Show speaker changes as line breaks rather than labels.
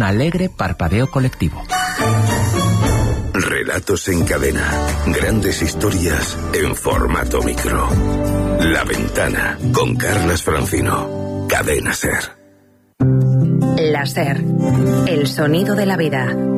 alegre parpadeo colectivo.
Relatos en cadena. Grandes historias en formato micro. La Ventana, con Carlas Francino. Cadena SER.
La SER. El sonido de la vida.